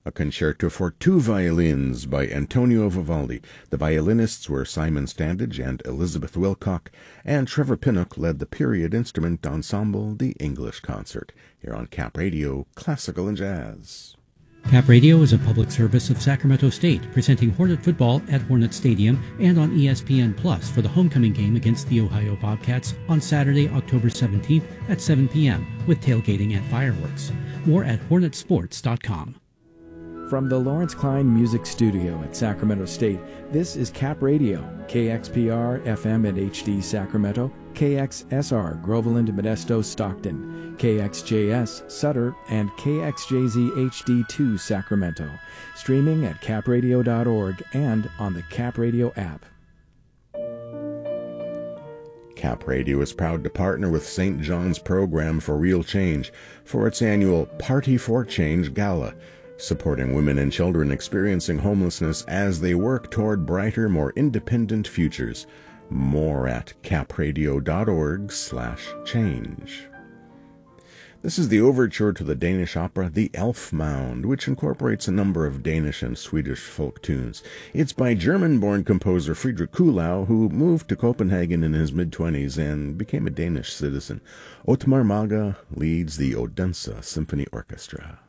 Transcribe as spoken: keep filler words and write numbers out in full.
a concerto for two violins by Antonio Vivaldi. The violinists were Simon Standage and Elizabeth Wilcock, and Trevor Pinnock led the period instrument ensemble, the English Concert. Here on Cap Radio, Classical and Jazz. Cap Radio is a public service of Sacramento State, presenting Hornet football at Hornet Stadium and on E S P N Plus for the homecoming game against the Ohio Bobcats on Saturday, October seventeenth at seven p.m. with tailgating and fireworks. More at hornet sports dot com. From the Lawrence Klein Music Studio at Sacramento State, this is Cap Radio, K X P R F M and H D Sacramento, K X S R Groveland, Modesto, Stockton, K X J S Sutter, and K X J Z H D two Sacramento. Streaming at cap radio dot org and on the Cap Radio app. Cap Radio is proud to partner with Saint John's Program for Real Change for its annual Party for Change Gala, supporting women and children experiencing homelessness as they work toward brighter, more independent futures. More at cap radio dot org slash change. This is the overture to the Danish opera The Elf Mound, which incorporates a number of Danish and Swedish folk tunes. It's by German-born composer Friedrich Kuhlau, who moved to Copenhagen in his mid-twenties and became a Danish citizen. Otmar Maga leads the Odense Symphony Orchestra.